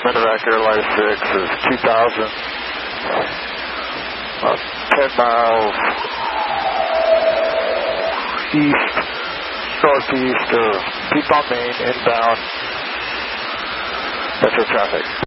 Medevac Airline 6 is 2,000, 10 miles east, northeast of Piedmont, Maine, inbound. Metro traffic.